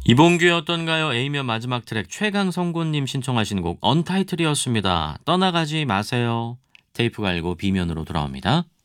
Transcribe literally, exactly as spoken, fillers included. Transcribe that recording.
이봉규의 어떤가요? A면 마지막 트랙 최강성곤님 신청하신 곡 언타이틀이었습니다. 떠나가지 마세요. 테이프 갈고 B면으로 돌아옵니다.